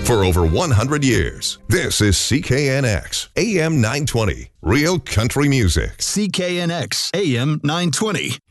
for over 100 years. This is CKNX, AM 920, Real Country Music. CKNX, AM 920.